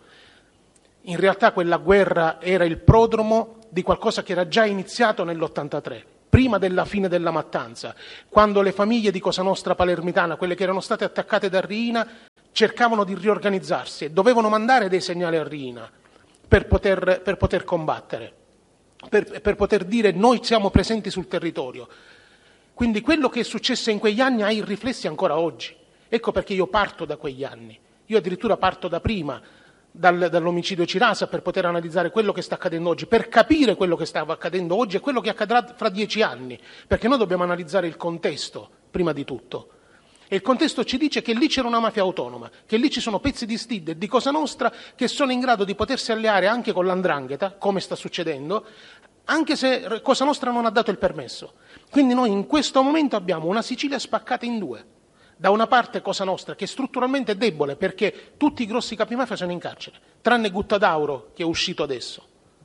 In realtà quella guerra era il prodromo di qualcosa che era già iniziato nell'ottantatré, prima della fine della mattanza, quando le famiglie di Cosa Nostra palermitana, quelle che erano state attaccate da Riina, cercavano di riorganizzarsi e dovevano mandare dei segnali a Riina per poter, per poter combattere, per, per poter dire: noi siamo presenti sul territorio. Quindi quello che è successo in quegli anni ha i riflessi ancora oggi. Ecco perché io parto da quegli anni. Io addirittura parto da prima, dal, dall'omicidio Cirasa, per poter analizzare quello che sta accadendo oggi, per capire quello che stava accadendo oggi e quello che accadrà fra dieci anni, perché noi dobbiamo analizzare il contesto, prima di tutto. E il contesto ci dice che lì c'era una mafia autonoma, che lì ci sono pezzi di Stidda e di Cosa Nostra che sono in grado di potersi alleare anche con l'Andrangheta, come sta succedendo, anche se Cosa Nostra non ha dato il permesso. Quindi noi in questo momento abbiamo una Sicilia spaccata in due. Da una parte Cosa Nostra, che strutturalmente è debole, perché tutti i grossi capimafia sono in carcere, tranne Guttadauro, che è uscito adesso.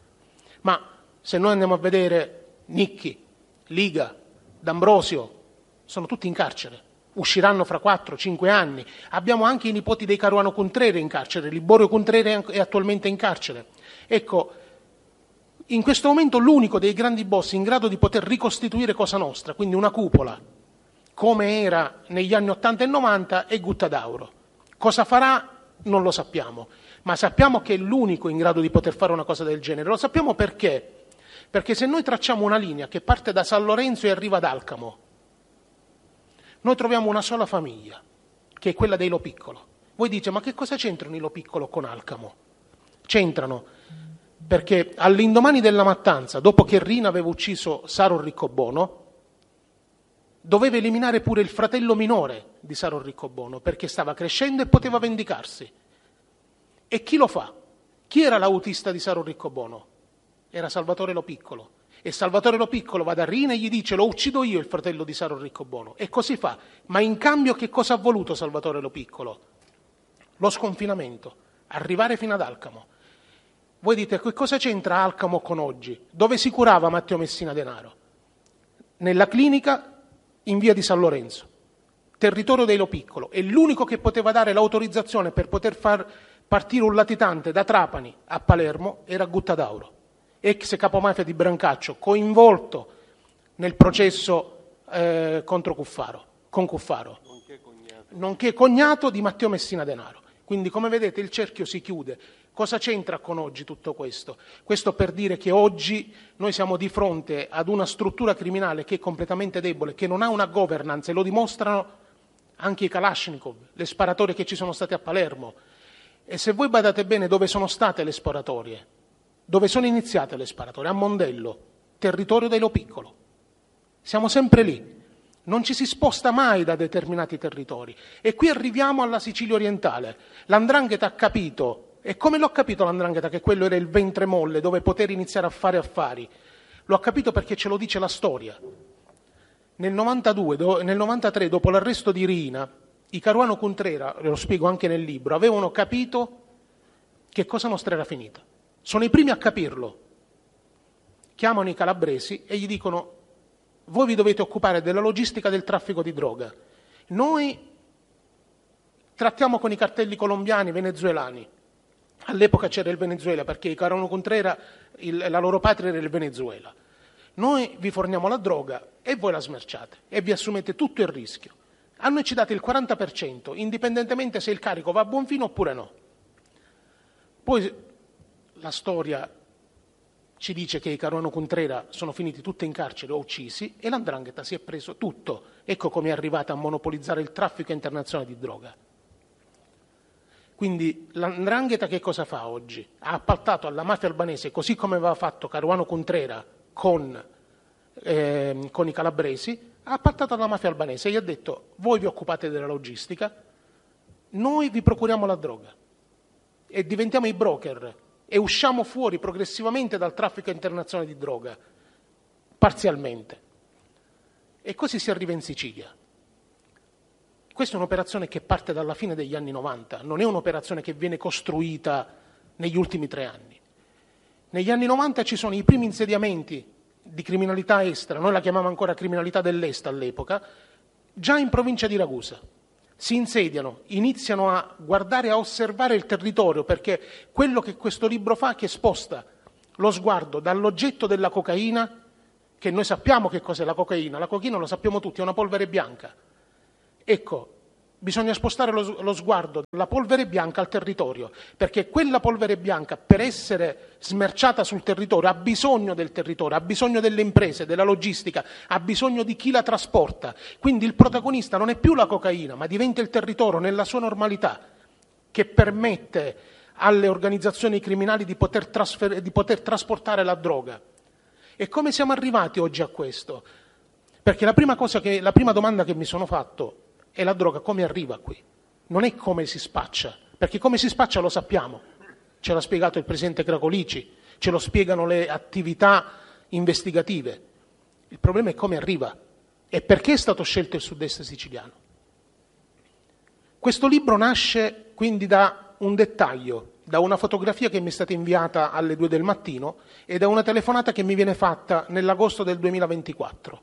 Ma se noi andiamo a vedere Nicchi, Liga, D'Ambrosio, sono tutti in carcere. Usciranno fra quattro cinque anni. Abbiamo anche i nipoti dei Caruano Cuntrere in carcere. Liborio Cuntrere è attualmente in carcere. Ecco, in questo momento l'unico dei grandi boss in grado di poter ricostituire Cosa Nostra, quindi una cupola, come era negli anni ottanta e novanta, è Guttadauro. Cosa farà? Non lo sappiamo, ma sappiamo che è l'unico in grado di poter fare una cosa del genere. Lo sappiamo perché? Perché se noi tracciamo una linea che parte da San Lorenzo e arriva ad Alcamo, noi troviamo una sola famiglia, che è quella dei Lo Piccolo. Voi dite: ma che cosa c'entrano i Lo Piccolo con Alcamo? C'entrano perché all'indomani della mattanza, dopo che Riina aveva ucciso Saro Riccobono, doveva eliminare pure il fratello minore di Saro Riccobono, perché stava crescendo e poteva vendicarsi. E chi lo fa? Chi era l'autista di Saro Riccobono? Era Salvatore Lo Piccolo. E Salvatore Lo Piccolo va da Riina e gli dice: lo uccido io il fratello di Saro Riccobono. E così fa. Ma in cambio che cosa ha voluto Salvatore Lo Piccolo? Lo sconfinamento, arrivare fino ad Alcamo. Voi dite: che cosa c'entra Alcamo con oggi? Dove si curava Matteo Messina Denaro? Nella clinica in via di San Lorenzo. territorio dei Lo Piccolo, e l'unico che poteva dare l'autorizzazione per poter far partire un latitante da Trapani a Palermo era Guttadauro, ex capomafia di Brancaccio, coinvolto nel processo eh, contro Cuffaro, con Cuffaro, nonché cognato. nonché cognato di Matteo Messina Denaro. Quindi, come vedete, il cerchio si chiude. Cosa c'entra con oggi tutto questo? Questo per dire che oggi noi siamo di fronte ad una struttura criminale che è completamente debole, che non ha una governance, e lo dimostrano anche i Kalashnikov, le sparatorie che ci sono state a Palermo. E se voi badate bene dove sono state le sparatorie, dove sono iniziate le sparatorie? A Mondello, territorio dei Lo Piccolo. Siamo sempre lì. Non ci si sposta mai da determinati territori. E qui arriviamo alla Sicilia orientale. L'Andrangheta ha capito, e come l'ho capito l'Andrangheta che quello era il ventre molle dove poter iniziare a fare affari? L'ho capito perché ce lo dice la storia. Nel novantadue, do, nel novantatré, dopo l'arresto di Riina, i Caruano Contrera, lo spiego anche nel libro, avevano capito che Cosa Nostra era finita. Sono i primi a capirlo. Chiamano i calabresi e gli dicono: voi vi dovete occupare della logistica del traffico di droga. Noi trattiamo con i cartelli colombiani, venezuelani. All'epoca c'era il Venezuela perché i Caruano Contrera, il, la loro patria era il Venezuela. Noi vi forniamo la droga e voi la smerciate e vi assumete tutto il rischio. A noi ci date il quaranta per cento, indipendentemente se il carico va a buon fine oppure no. Poi la storia ci dice che i Caruano Contrera sono finiti tutti in carcere o uccisi e l'Andrangheta si è preso tutto. Ecco come è arrivata a monopolizzare il traffico internazionale di droga. Quindi l'Andrangheta che cosa fa oggi? Ha appaltato alla mafia albanese, così come aveva fatto Caruano Contrera con, eh, con i calabresi, ha appaltato alla mafia albanese e gli ha detto: voi vi occupate della logistica, noi vi procuriamo la droga e diventiamo i broker e usciamo fuori progressivamente dal traffico internazionale di droga, parzialmente. E così si arriva in Sicilia. Questa è un'operazione che parte dalla fine degli anni novanta, non è un'operazione che viene costruita negli ultimi tre anni. Negli anni novanta ci sono i primi insediamenti di criminalità estera, noi la chiamiamo ancora criminalità dell'est all'epoca, già in provincia di Ragusa. Si insediano, iniziano a guardare, a osservare il territorio, perché quello che questo libro fa è che sposta lo sguardo dall'oggetto della cocaina, che noi sappiamo che cos'è la cocaina, la cocaina lo sappiamo tutti, è una polvere bianca. Ecco, bisogna spostare lo, lo sguardo dalla polvere bianca al territorio, perché quella polvere bianca, per essere smerciata sul territorio, ha bisogno del territorio, ha bisogno delle imprese, della logistica, ha bisogno di chi la trasporta. Quindi il protagonista non è più la cocaina, ma diventa il territorio nella sua normalità, che permette alle organizzazioni criminali di poter, trasfer- di poter trasportare la droga. E come siamo arrivati oggi a questo? Perché la prima cosa che, la prima domanda che mi sono fatto: e la droga come arriva qui? Non è come si spaccia, perché come si spaccia lo sappiamo, ce l'ha spiegato il presidente Cracolici, ce lo spiegano le attività investigative. Il problema è come arriva e perché è stato scelto il sud-est siciliano. Questo libro nasce quindi da un dettaglio, da una fotografia che mi è stata inviata alle due del mattino e da una telefonata che mi viene fatta nell'agosto del duemilaventiquattro.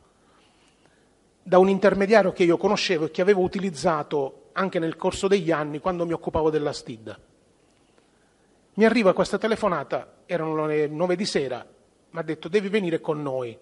Da un intermediario che io conoscevo e che avevo utilizzato anche nel corso degli anni quando mi occupavo della Stidda. Mi arriva questa telefonata, erano le nove di sera, mi ha detto: devi venire con noi,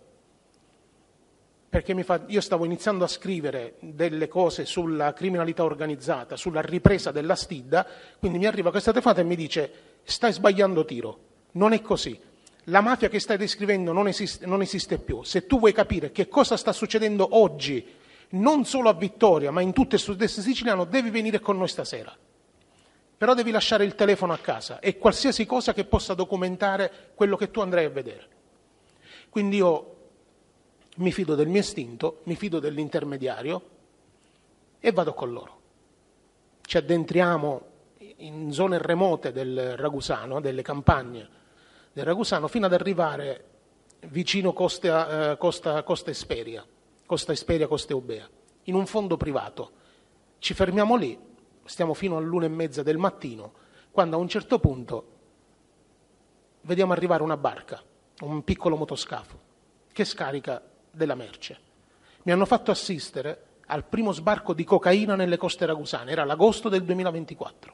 perché mi fa, io stavo iniziando a scrivere delle cose sulla criminalità organizzata, sulla ripresa della Stidda, quindi mi arriva questa telefonata e mi dice: stai sbagliando tiro, non è così. La mafia che stai descrivendo non esiste, non esiste più. Se tu vuoi capire che cosa sta succedendo oggi, non solo a Vittoria, ma in tutto il sud-est siciliano, devi venire con noi stasera. Però devi lasciare il telefono a casa e qualsiasi cosa che possa documentare quello che tu andrai a vedere. Quindi io mi fido del mio istinto, mi fido dell'intermediario e vado con loro. Ci addentriamo in zone remote del Ragusano, delle campagne del Ragusano, fino ad arrivare vicino Costa, eh, Costa, Costa Esperia, Costa Esperia, Costa Eubea, in un fondo privato. Ci fermiamo lì, stiamo fino all'una e mezza del mattino, quando a un certo punto vediamo arrivare una barca, un piccolo motoscafo, che scarica della merce. Mi hanno fatto assistere al primo sbarco di cocaina nelle coste ragusane, era l'agosto del duemilaventiquattro.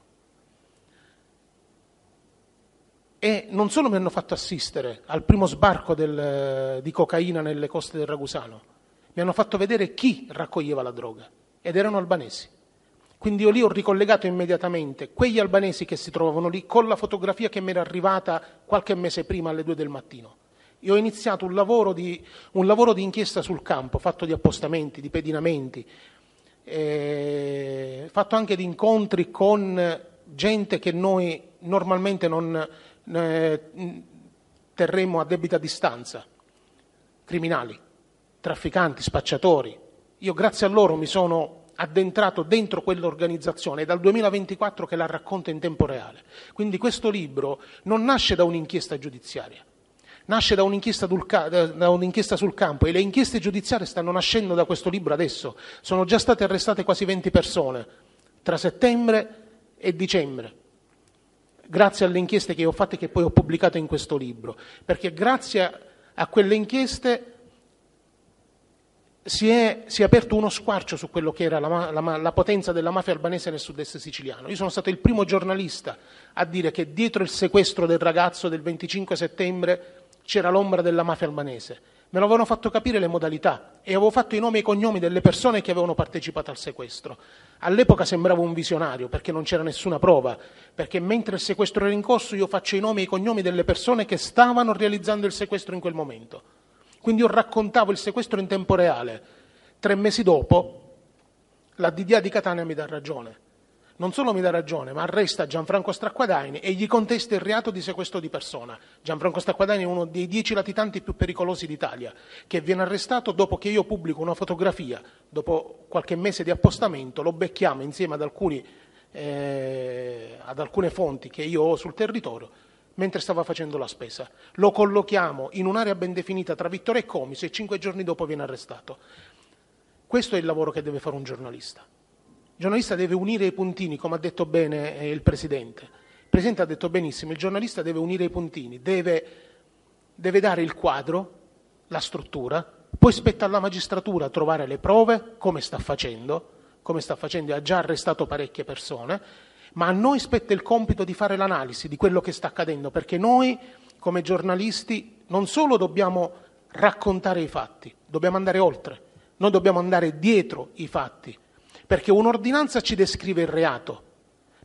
E non solo mi hanno fatto assistere al primo sbarco del, di cocaina nelle coste del Ragusano, mi hanno fatto vedere chi raccoglieva la droga, ed erano albanesi. Quindi io lì ho ricollegato immediatamente quegli albanesi che si trovavano lì con la fotografia che mi era arrivata qualche mese prima alle due del mattino. Io ho iniziato un lavoro di, un lavoro di inchiesta sul campo, fatto di appostamenti, di pedinamenti, eh, fatto anche di incontri con gente che noi normalmente non eh, terremmo a debita distanza, criminali, trafficanti, spacciatori. Io grazie a loro mi sono addentrato dentro quell'organizzazione, è dal duemilaventiquattro che la racconto in tempo reale. Quindi questo libro non nasce da un'inchiesta giudiziaria, nasce da un'inchiesta, da un'inchiesta sul campo, e le inchieste giudiziarie stanno nascendo da questo libro adesso. Sono già state arrestate quasi venti persone tra settembre e dicembre, grazie alle inchieste che ho fatto e che poi ho pubblicato in questo libro, perché grazie a quelle inchieste Si è, si è aperto uno squarcio su quello che era la, la, la potenza della mafia albanese nel sud-est siciliano. Io sono stato il primo giornalista a dire che dietro il sequestro del ragazzo del venticinque settembre c'era l'ombra della mafia albanese. Me lo avevano fatto capire le modalità e avevo fatto i nomi e i cognomi delle persone che avevano partecipato al sequestro. All'epoca sembravo un visionario perché non c'era nessuna prova, perché mentre il sequestro era in corso io faccio i nomi e i cognomi delle persone che stavano realizzando il sequestro in quel momento. Quindi io raccontavo il sequestro in tempo reale. Tre mesi dopo la D D A di Catania mi dà ragione. Non solo mi dà ragione, ma arresta Gianfranco Stracquadaini e gli contesta il reato di sequestro di persona. Gianfranco Stracquadaini è uno dei dieci latitanti più pericolosi d'Italia, che viene arrestato dopo che io pubblico una fotografia, dopo qualche mese di appostamento, lo becchiamo insieme ad, alcuni, eh, ad alcune fonti che io ho sul territorio, mentre stava facendo la spesa. Lo collochiamo in un'area ben definita tra Vittoria e Comiso e cinque giorni dopo viene arrestato. Questo è il lavoro che deve fare un giornalista. Il giornalista deve unire i puntini, come ha detto bene eh, il Presidente. Il Presidente ha detto benissimo, il giornalista deve unire i puntini, deve, deve dare il quadro, la struttura, poi spetta alla magistratura trovare le prove, come sta facendo, come sta facendo, ha già arrestato parecchie persone, ma a noi spetta il compito di fare l'analisi di quello che sta accadendo, perché noi, come giornalisti, non solo dobbiamo raccontare i fatti, dobbiamo andare oltre, noi dobbiamo andare dietro i fatti, perché un'ordinanza ci descrive il reato,